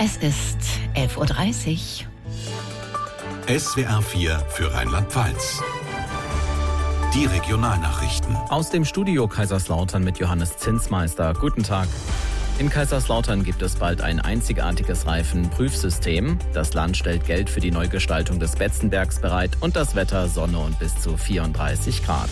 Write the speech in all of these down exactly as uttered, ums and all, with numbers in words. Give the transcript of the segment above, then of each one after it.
Es ist elf Uhr dreißig. S W R vier für Rheinland-Pfalz. Die Regionalnachrichten. Aus dem Studio Kaiserslautern mit Johannes Zinsmeister. Guten Tag. In Kaiserslautern gibt es bald ein einzigartiges Reifenprüfsystem. Das Land stellt Geld für die Neugestaltung des Betzenbergs bereit und das Wetter Sonne und bis zu vierunddreißig Grad.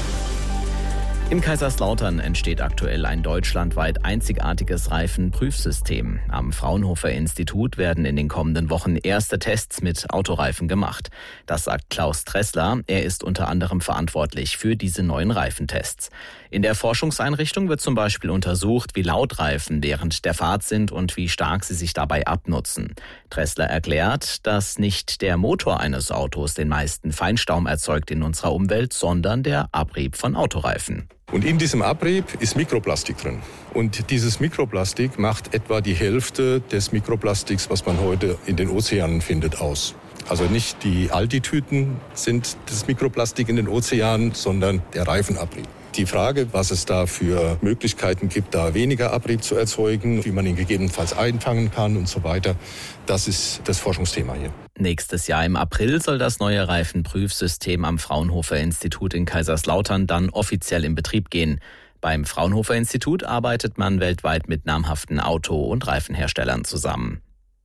In Kaiserslautern entsteht aktuell ein deutschlandweit einzigartiges Reifenprüfsystem. Am Fraunhofer Institut werden in den kommenden Wochen erste Tests mit Autoreifen gemacht. Das sagt Klaus Tressler. Er ist unter anderem verantwortlich für diese neuen Reifentests. In der Forschungseinrichtung wird zum Beispiel untersucht, wie laut Reifen während der Fahrt sind und wie stark sie sich dabei abnutzen. Tressler erklärt, dass nicht der Motor eines Autos den meisten Feinstaub erzeugt in unserer Umwelt, sondern der Abrieb von Autoreifen. Und in diesem Abrieb ist Mikroplastik drin. Und dieses Mikroplastik macht etwa die Hälfte des Mikroplastiks, was man heute in den Ozeanen findet, aus. Also nicht die Aldi-Tüten sind das Mikroplastik in den Ozeanen, sondern der Reifenabrieb. Die Frage, was es da für Möglichkeiten gibt, da weniger Abrieb zu erzeugen, wie man ihn gegebenenfalls einfangen kann und so weiter, das ist das Forschungsthema hier. Nächstes Jahr im April soll das neue Reifenprüfsystem am Fraunhofer Institut in Kaiserslautern dann offiziell in Betrieb gehen. Beim Fraunhofer Institut arbeitet man weltweit mit namhaften Auto- und Reifenherstellern zusammen.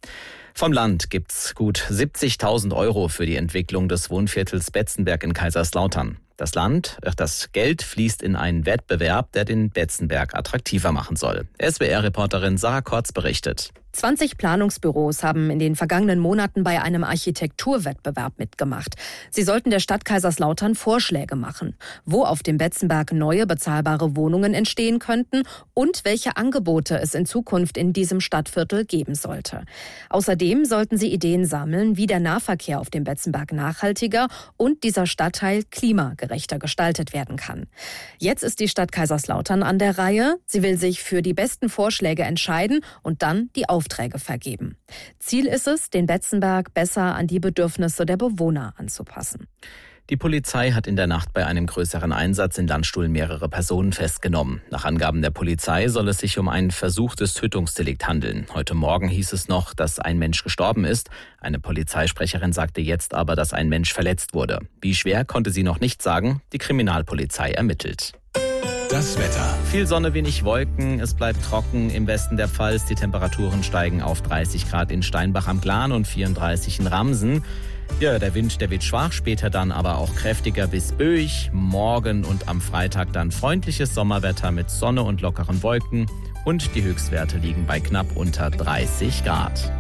Vom Land gibt's gut siebzigtausend Euro für die Entwicklung des Wohnviertels Betzenberg in Kaiserslautern. Das Land, das Geld fließt in einen Wettbewerb, der den Betzenberg attraktiver machen soll. S W R-Reporterin Sarah Kortz berichtet. zwanzig Planungsbüros haben in den vergangenen Monaten bei einem Architekturwettbewerb mitgemacht. Sie sollten der Stadt Kaiserslautern Vorschläge machen, wo auf dem Betzenberg neue bezahlbare Wohnungen entstehen könnten und welche Angebote es in Zukunft in diesem Stadtviertel geben sollte. Außerdem sollten sie Ideen sammeln, wie der Nahverkehr auf dem Betzenberg nachhaltiger und dieser Stadtteil klimagerechter gestaltet werden kann. Jetzt ist die Stadt Kaiserslautern an der Reihe. Sie will sich für die besten Vorschläge entscheiden und dann die Aufträge vergeben. Ziel ist es, den Betzenberg besser an die Bedürfnisse der Bewohner anzupassen. Die Polizei hat in der Nacht bei einem größeren Einsatz in Landstuhl mehrere Personen festgenommen. Nach Angaben der Polizei soll es sich um ein versuchtes Tötungsdelikt handeln. Heute Morgen hieß es noch, dass ein Mensch gestorben ist. Eine Polizeisprecherin sagte jetzt aber, dass ein Mensch verletzt wurde. Wie schwer, konnte sie noch nicht sagen. Die Kriminalpolizei ermittelt. Das Wetter. Viel Sonne, wenig Wolken. Es bleibt trocken im Westen der Pfalz. Die Temperaturen steigen auf dreißig Grad in Steinbach am Glan und vierunddreißig in Ramsen. Ja, der Wind, der wird schwach, später dann aber auch kräftiger bis böig. Morgen und am Freitag dann freundliches Sommerwetter mit Sonne und lockeren Wolken. Und die Höchstwerte liegen bei knapp unter dreißig Grad.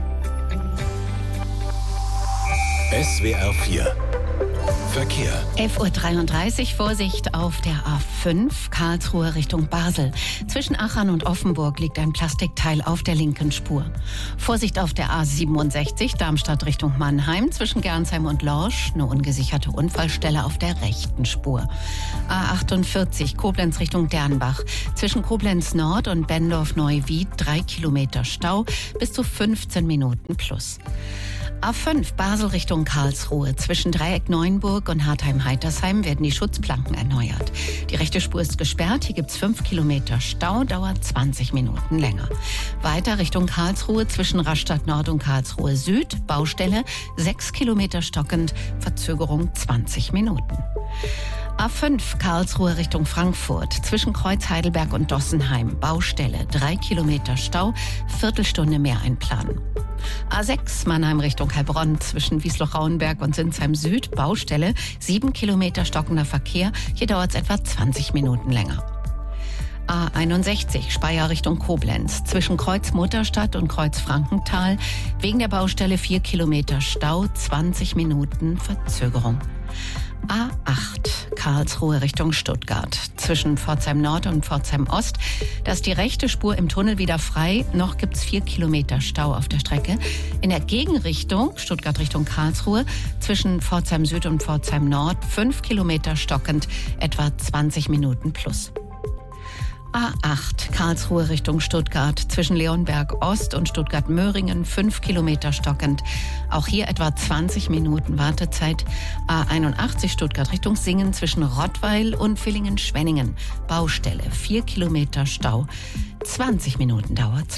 S W R vier. Verkehr. elf Uhr dreiunddreißig, Vorsicht auf der A fünf, Karlsruhe Richtung Basel. Zwischen Aachen und Offenburg liegt ein Plastikteil auf der linken Spur. Vorsicht auf der A siebenundsechzig, Darmstadt Richtung Mannheim. Zwischen Gernsheim und Lorsch eine ungesicherte Unfallstelle auf der rechten Spur. A achtundvierzig, Koblenz Richtung Dernbach. Zwischen Koblenz Nord und Bendorf-Neuwied drei Kilometer Stau, bis zu fünfzehn Minuten plus. A fünf, Basel Richtung Karlsruhe. Zwischen Dreieck Neuenburg und Hartheim-Heitersheim werden die Schutzplanken erneuert. Die rechte Spur ist gesperrt. Hier gibt's fünf Kilometer Stau, dauert zwanzig Minuten länger. Weiter Richtung Karlsruhe zwischen Rastatt Nord und Karlsruhe Süd. Baustelle, sechs Kilometer stockend, Verzögerung zwanzig Minuten. A fünf, Karlsruhe Richtung Frankfurt. Zwischen Kreuz Heidelberg und Dossenheim. Baustelle, drei Kilometer Stau, Viertelstunde mehr einplanen. A sechs, Mannheim Richtung Heilbronn. Zwischen Wiesloch-Rauenberg und Sinsheim Süd. Baustelle, sieben Kilometer stockender Verkehr. Hier dauert es etwa zwanzig Minuten länger. A einundsechzig, Speyer Richtung Koblenz. Zwischen Kreuz Mutterstadt und Kreuz Frankenthal. Wegen der Baustelle vier Kilometer Stau, zwanzig Minuten Verzögerung. A acht, Karlsruhe Richtung Stuttgart. Zwischen Pforzheim Nord und Pforzheim Ost. Da ist die rechte Spur im Tunnel wieder frei. Noch gibt's vier Kilometer Stau auf der Strecke. In der Gegenrichtung, Stuttgart Richtung Karlsruhe, zwischen Pforzheim Süd und Pforzheim Nord, fünf Kilometer stockend, etwa zwanzig Minuten plus. A acht, Karlsruhe Richtung Stuttgart, zwischen Leonberg Ost und Stuttgart-Möhringen, fünf Kilometer stockend. Auch hier etwa zwanzig Minuten Wartezeit. A einundachtzig, Stuttgart Richtung Singen, zwischen Rottweil und Villingen-Schwenningen. Baustelle, vier Kilometer Stau. zwanzig Minuten dauert's länger.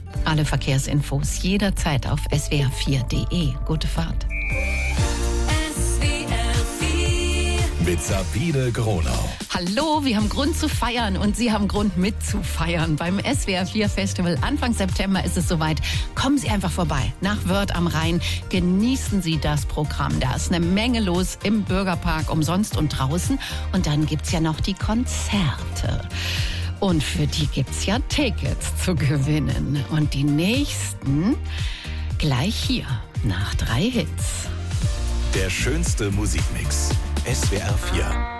Alle Verkehrsinfos jederzeit auf s w r vier punkt d e. Gute Fahrt. Mit Sabine Gronau. Hallo, wir haben Grund zu feiern und Sie haben Grund mitzufeiern. Beim S W R vier Festival Anfang September ist es soweit. Kommen Sie einfach vorbei nach Wörth am Rhein. Genießen Sie das Programm. Da ist eine Menge los im Bürgerpark, umsonst und draußen. Und dann gibt's ja noch die Konzerte. Und für die gibt's ja Tickets zu gewinnen. Und die nächsten gleich hier nach drei Hits. Der schönste Musikmix. S W R vier.